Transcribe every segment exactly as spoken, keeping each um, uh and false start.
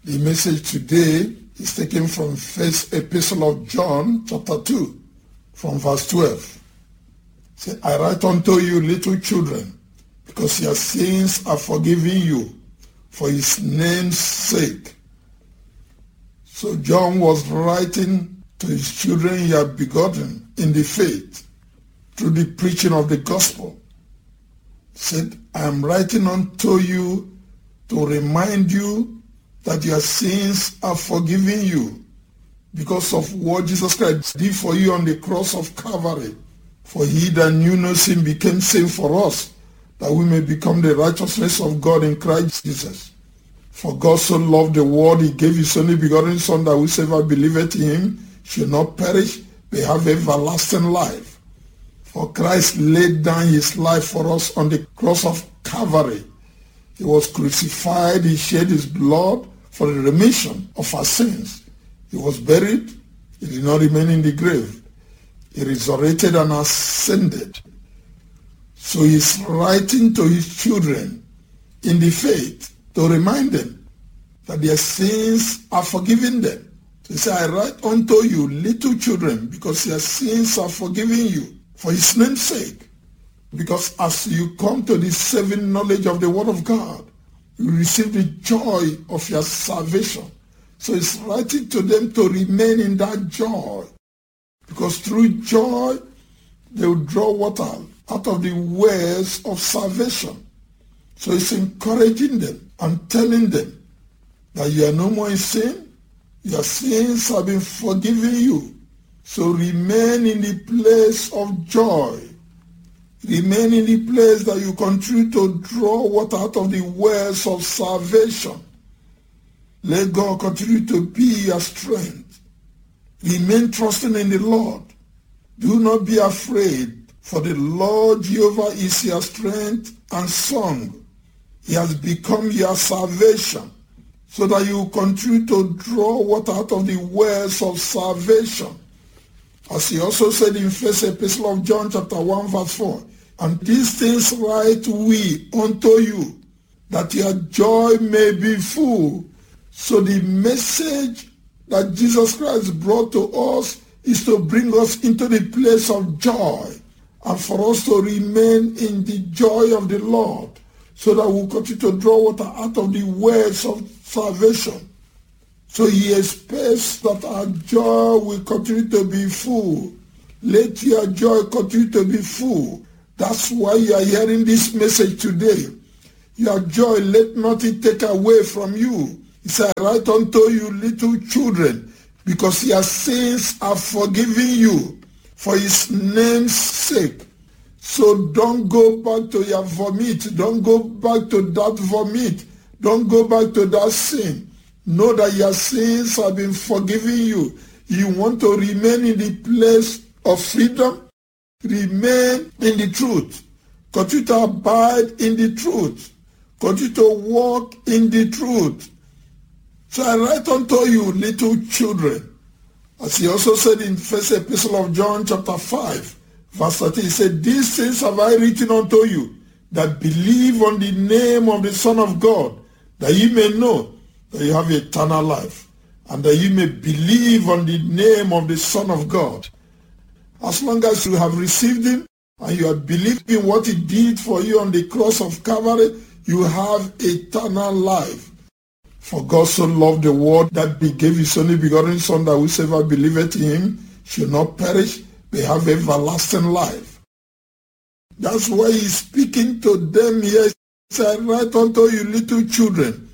The message today is taken from First Epistle of John, chapter two, from verse twelve. Say, I write unto you, little children, because your sins are forgiven you, for his name's sake. So John was writing to his children he had begotten in the faith through the preaching of the gospel. He said, I am writing unto you to remind you that your sins are forgiven you because of what Jesus Christ did for you on the cross of Calvary. For he that knew no sin became sin for us, that we may become the righteousness of God in Christ Jesus. For God so loved the world, he gave his only begotten Son, that whosoever believeth in him should not perish, but have everlasting life. For Christ laid down his life for us on the cross of Calvary. He was crucified, he shed his blood for the remission of our sins. He was buried, he did not remain in the grave. He resurrected and ascended. So he's writing to his children in the faith to remind them that their sins are forgiven them. So he said, I write unto you, little children, because your sins are forgiven you for his name's sake. Because as you come to the saving knowledge of the word of God, you receive the joy of your salvation. So he's writing to them to remain in that joy. Because through joy, they will draw water out of the wells of salvation. So he's encouraging them and telling them that you are no more in sin. Your sins have been forgiven you. So remain in the place of joy. Remain in the place that you continue to draw water out of the wells of salvation. Let God continue to be your strength. Remain trusting in the Lord. Do not be afraid, for the Lord Jehovah is your strength and song. He has become your salvation, so that you continue to draw water out of the wells of salvation. As he also said in First Epistle of John chapter one verse four, and these things write we unto you, that your joy may be full. So the message that Jesus Christ brought to us is to bring us into the place of joy, and for us to remain in the joy of the Lord, so that we'll continue to draw water out of the wells of salvation. So he expects that our joy will continue to be full. Let your joy continue to be full. That's why you are hearing this message today. Your joy, let nothing take away from you. He said, I write unto you, little children, because your sins are forgiven you for his name's sake. So don't go back to your vomit. Don't go back to that vomit. Don't go back to that sin. Know that your sins have been forgiven you. You want to remain in the place of freedom? Remain in the truth. Continue to abide in the truth. Continue to walk in the truth. So I write unto you, little children. As he also said in First Epistle of John chapter five, verse thirteen, he said, these things have I written unto you, that believe on the name of the Son of God, that ye may know that you have eternal life, and that ye may believe on the name of the Son of God. As long as you have received him, and you have believed in what he did for you on the cross of Calvary, you have eternal life. For God so loved the world that he gave his only begotten Son, that whosoever believeth in him should not perish, but have everlasting life. That's why he's speaking to them here. He said, I write unto you, little children.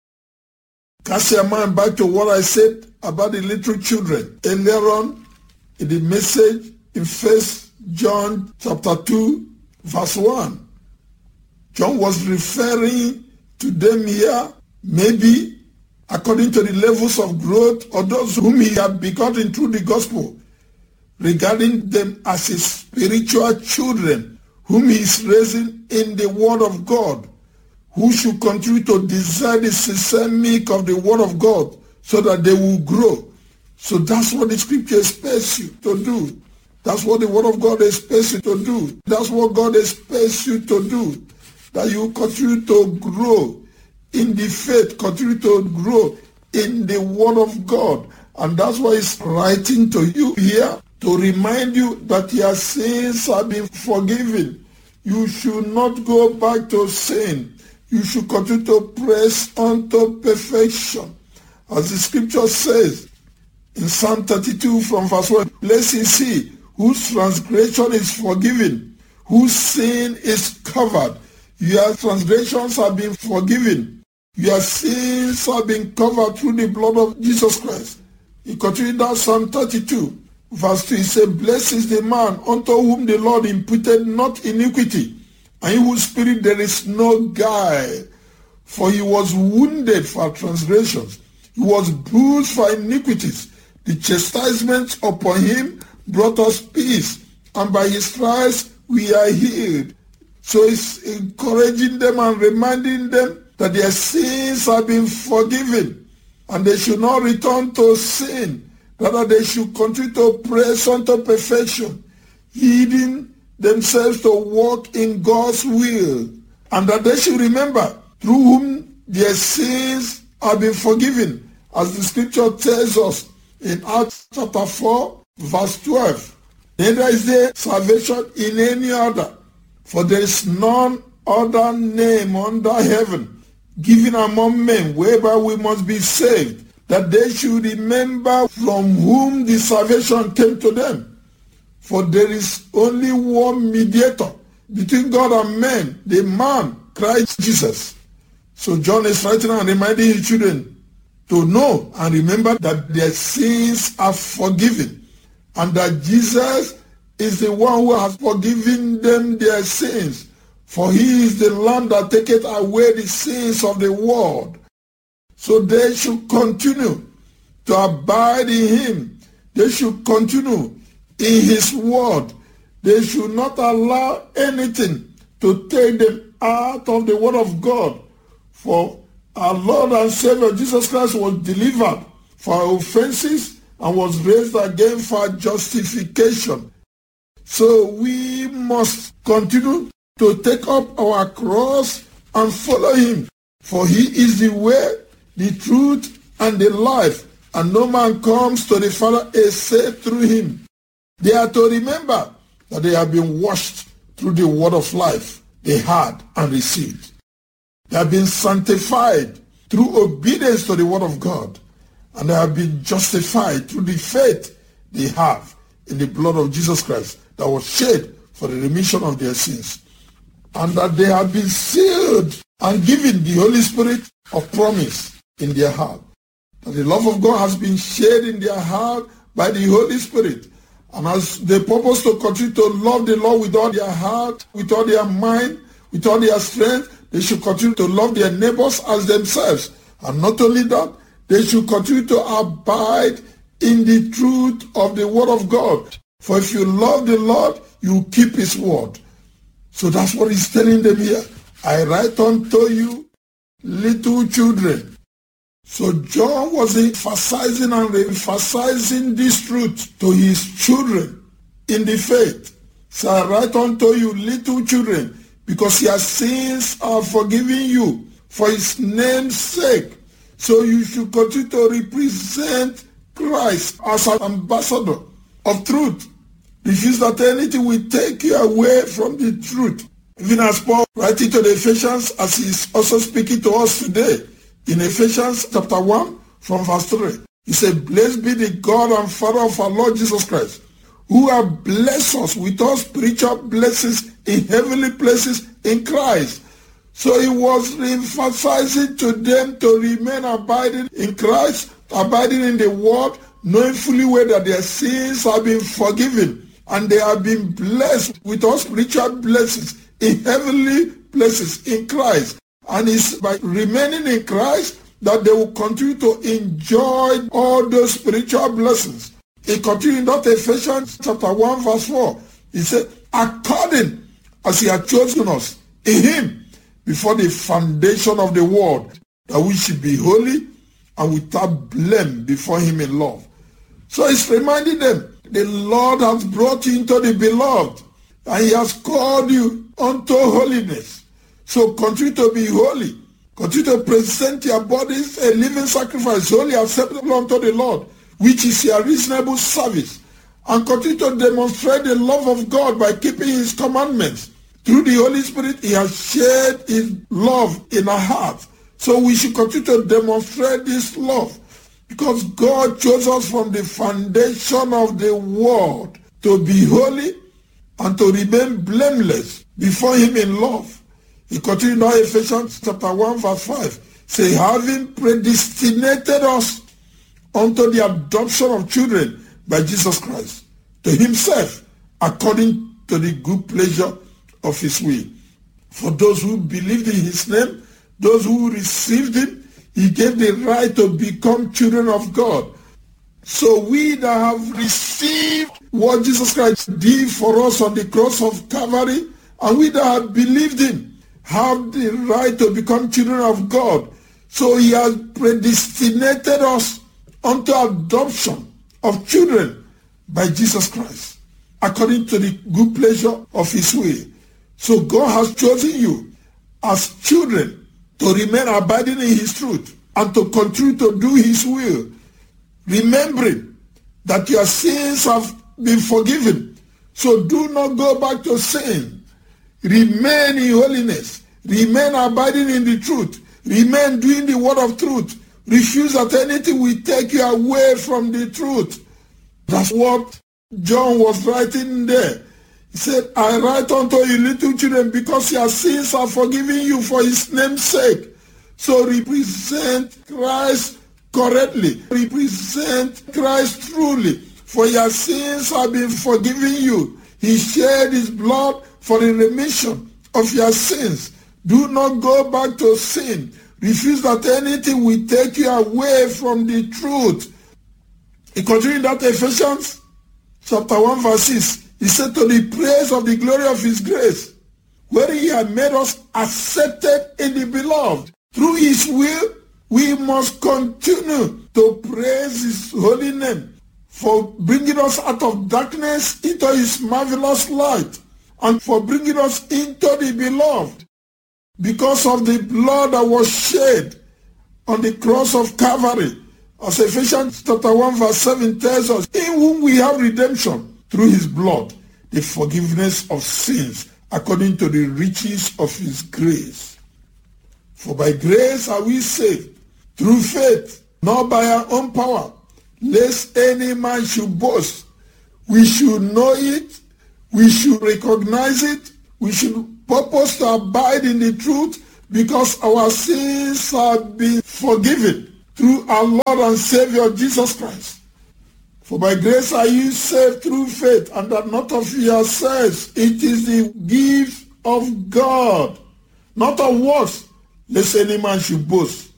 Cast your mind back to what I said about the little children earlier on in the message in First John chapter two, verse one. John was referring to them here, maybe according to the levels of growth or those whom he had begotten through the gospel, regarding them as his spiritual children, whom he is raising in the word of God, who should continue to desire the sincere milk of the word of God, so that they will grow. So that's what the scripture expects you to do. That's what the word of God expects you to do. That's what God expects you to do. That you continue to grow in the faith, continue to grow in the Word of God. And that's why he's writing to you here to remind you that your sins have been forgiven. You should not go back to sin. You should continue to press on to perfection. As the scripture says in Psalm thirty-two from verse one, blessed is he whose transgression is forgiven, whose sin is covered. Your transgressions have been forgiven. Your sins have been covered through the blood of Jesus Christ. He continued that Psalm thirty-two, verse two. He said, blessed is the man unto whom the Lord imputed not iniquity, and in whose spirit there is no guile. For he was wounded for transgressions, he was bruised for iniquities. The chastisement upon him brought us peace, and by his stripes we are healed. So he's encouraging them and reminding them that their sins have been forgiven, and they should not return to sin. Rather, they should continue to press unto perfection, yielding themselves to walk in God's will, and that they should remember through whom their sins have been forgiven, as the scripture tells us in Acts chapter four, verse twelve. Neither is there salvation in any other, for there is none other name under heaven given among men whereby we must be saved, that they should remember from whom the salvation came to them. For there is only one mediator between God and men, the man Christ Jesus. So John is writing and reminding his children to know and remember that their sins are forgiven, and that Jesus is the one who has forgiven them their sins. For he is the Lamb that taketh away the sins of the world. So they should continue to abide in him. They should continue in his word. They should not allow anything to take them out of the word of God. For our Lord and Savior Jesus Christ was delivered for our offenses and was raised again for justification. So we must continue to take up our cross and follow him. For he is the way, the truth, and the life, and no man comes to the Father except through him. They are to remember that they have been washed through the word of life they had and received. They have been sanctified through obedience to the word of God, and they have been justified through the faith they have in the blood of Jesus Christ that was shed for the remission of their sins, and that they have been sealed and given the Holy Spirit of promise in their heart. That the love of God has been shed in their heart by the Holy Spirit, and as they purpose to continue to love the Lord with all their heart, with all their mind, with all their strength, they should continue to love their neighbors as themselves. And not only that, they should continue to abide in the truth of the word of God. For if you love the Lord, you keep his word. So that's what he's telling them here. I write unto you, little children. So John was emphasizing and emphasizing this truth to his children in the faith. So I write unto you, little children, because your sins are forgiven you for his name's sake. So you should continue to represent Christ as an ambassador of truth. Refuse that anything will take you away from the truth. Even as Paul writing to the Ephesians, as he is also speaking to us today, in Ephesians chapter one from verse three, he said, blessed be the God and Father of our Lord Jesus Christ, who has blessed us with all spiritual blessings in heavenly places in Christ. So he was emphasizing to them to remain abiding in Christ, abiding in the word, knowing fully well that their sins have been forgiven, and they have been blessed with all spiritual blessings in heavenly places in Christ. And it's by remaining in Christ that they will continue to enjoy all those spiritual blessings. He continued in that Ephesians chapter one verse four. He said, according as he had chosen us in him before the foundation of the world, that we should be holy and without blame before him in love. So he's reminding them, the Lord has brought you into the beloved, and he has called you unto holiness. So continue to be holy. Continue to present your bodies a living sacrifice, wholly acceptable unto the Lord, which is your reasonable service. And continue to demonstrate the love of God by keeping his commandments. Through the Holy Spirit, he has shared his love in our hearts. So we should continue to demonstrate this love, because God chose us from the foundation of the world to be holy and to remain blameless before him in love. He continued now, Ephesians chapter one verse five, say, having predestinated us unto the adoption of children by Jesus Christ, to himself, according to the good pleasure of his will. For those who believed in his name, those who received him, he gave the right to become children of God. So we that have received what Jesus Christ did for us on the cross of Calvary, and we that have believed him, have the right to become children of God. So he has predestinated us unto adoption of children by Jesus Christ, according to the good pleasure of his will. So God has chosen you as children to remain abiding in his truth and to continue to do his will, remembering that your sins have been forgiven. So do not go back to sin. Remain in holiness. Remain abiding in the truth. Remain doing the word of truth. Refuse that anything will take you away from the truth. That's what John was writing there. He said, I write unto you little children, because your sins are forgiven you for his name's sake. So represent Christ correctly. Represent Christ truly. For your sins have been forgiven you. He shed his blood for the remission of your sins. Do not go back to sin. Refuse that anything will take you away from the truth. He continued that Ephesians chapter one verse six. He said, to the praise of the glory of his grace, where he had made us accepted in the beloved. Through his will, we must continue to praise his holy name for bringing us out of darkness into his marvelous light, and for bringing us into the beloved, because of the blood that was shed on the cross of Calvary. As Ephesians chapter one verse seven tells us, in whom we have redemption through his blood, the forgiveness of sins, according to the riches of his grace. For by grace are we saved, through faith, not by our own power, lest any man should boast. We should know it, we should recognize it, we should purpose to abide in the truth, because our sins have been forgiven through our Lord and Savior Jesus Christ. For by grace are you saved through faith, and that not of yourselves. It is the gift of God, not of works, lest any man should boast.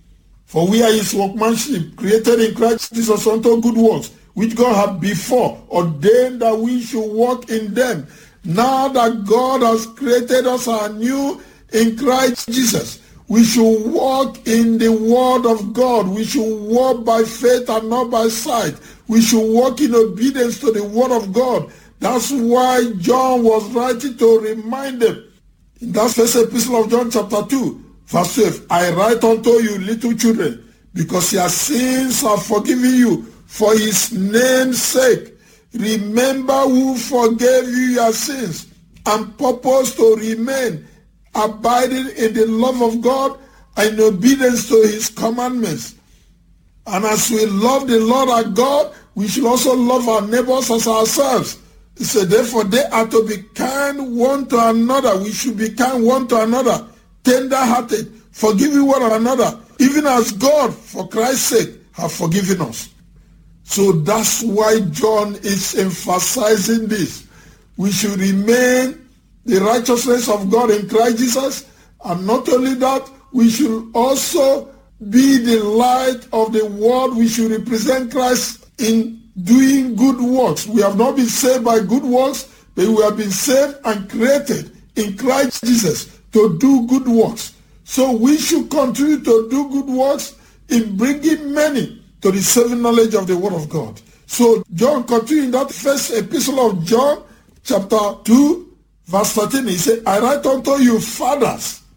For we are his workmanship, created in Christ Jesus unto good works, which God had before ordained that we should walk in them. Now that God has created us anew in Christ Jesus, we should walk in the word of God. We should walk by faith and not by sight. We should walk in obedience to the word of God. That's why John was writing to remind them. In that first epistle of John chapter two, verse twelve, I write unto you, little children, because your sins are forgiven you for his name's sake. Remember who forgave you your sins and purpose to remain abiding in the love of God and in obedience to his commandments. And as we love the Lord our God, we should also love our neighbors as ourselves. He said, therefore they are to be kind one to another. We should be kind one to another, tender-hearted, forgiving one another, even as God, for Christ's sake, have forgiven us. So that's why John is emphasizing this. We should remain the righteousness of God in Christ Jesus, and not only that, we should also be the light of the world. We should represent Christ in doing good works. We have not been saved by good works, but we have been saved and created in Christ Jesus to do good works. So we should continue to do good works in bringing many to the saving knowledge of the word of God. So John continued in that first epistle of John, chapter two, verse thirteen, he said, I write unto you, fathers,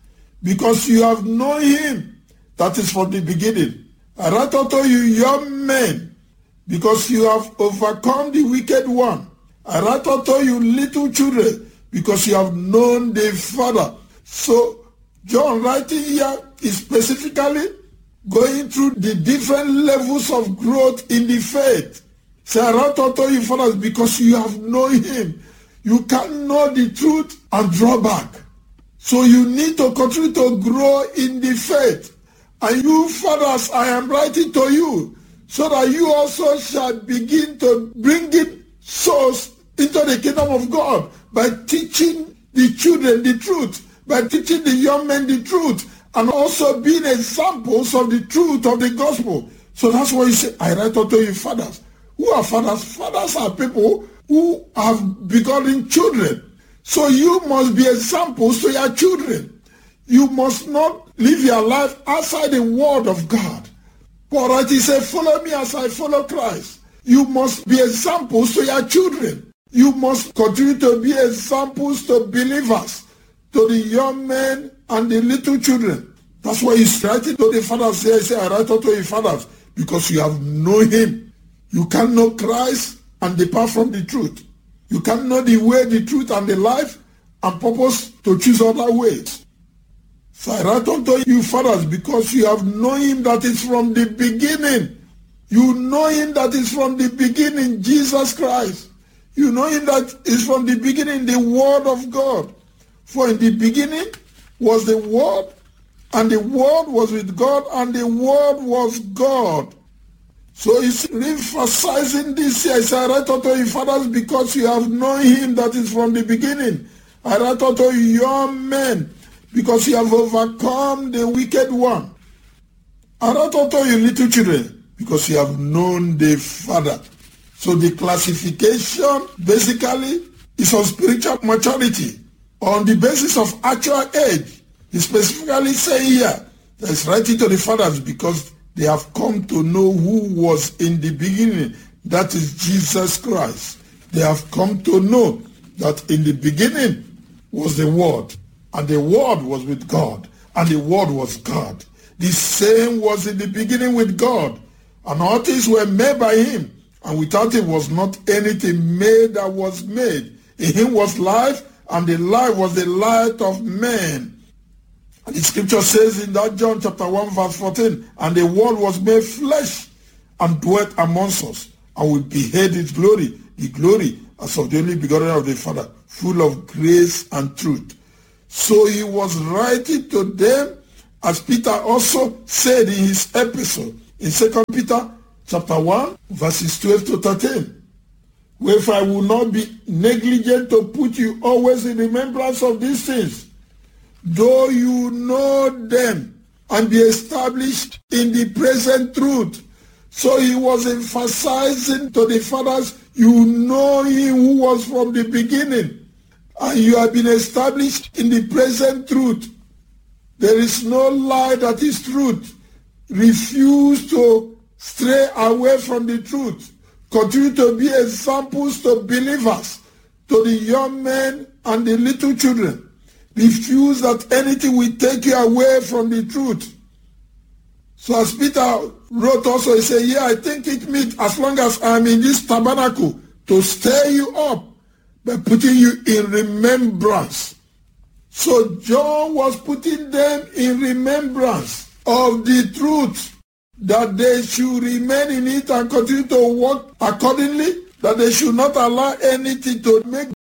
because you have known him that is from the beginning. I write unto you, young men, because you have overcome the wicked one. I write unto you, little children, because you have known the Father. So John writing here is specifically going through the different levels of growth in the faith. Say, I write unto you, fathers, because you have known him. You can know the truth and draw back. So you need to continue to grow in the faith. And you, fathers, I am writing to you, so that you also shall begin to bring in souls into the kingdom of God by teaching the children the truth, by teaching the young men the truth, and also being examples of the truth of the gospel. So that's why you say, I write unto you, fathers. Who are fathers? Fathers are people who have begotten children. So you must be examples to your children. You must not live your life outside the word of God. Paul writes, he said, follow me as I follow Christ. You must be examples to your children. You must continue to be examples to believers, to the young men and the little children. That's why he's writing to the fathers here. He said, I write unto you, fathers, because you have known him. You can't know Christ and depart from the truth. You can't know the way, the truth, and the life, and purpose to choose other ways. So I write unto you, fathers, because you have known him that is from the beginning. You know him that is from the beginning, Jesus Christ. You know him that is from the beginning, the Word of God. For in the beginning was the Word, and the Word was with God, and the Word was God. So he's emphasizing this here. He said, I write unto you, fathers, because you have known him that is from the beginning. I write unto you, young men, because you have overcome the wicked one. I write unto you, little children, because you have known the Father. So the classification basically is on spiritual maturity, on the basis of actual age. He specifically saying here that he's writing to the fathers because they have come to know who was in the beginning. That is Jesus Christ. They have come to know that in the beginning was the Word, and the Word was with God, and the Word was God. The same was in the beginning with God, and all things were made by him, and without him was not anything made that was made. In him was life, and the life was the light of men. And the scripture says in that John chapter one verse fourteen, and the word was made flesh and dwelt amongst us, and we beheld his glory, the glory as of the only begotten of the Father, full of grace and truth. So he was writing to them, as Peter also said in his epistle, in Second Peter chapter one, verses twelve to thirteen. Wherefore I will not be negligent to put you always in remembrance of these things, though you know them and be established in the present truth. So he was emphasizing to the fathers, you know him who was from the beginning, and you have been established in the present truth. There is no lie that is truth. Refuse to stray away from the truth. Continue to be examples to believers, to the young men and the little children. Refuse that anything will take you away from the truth. So as Peter wrote also, he said, yeah, I think it means as long as I'm in this tabernacle to stir you up by putting you in remembrance. So John was putting them in remembrance of the truth, that they should remain in it and continue to walk accordingly, that they should not allow anything to make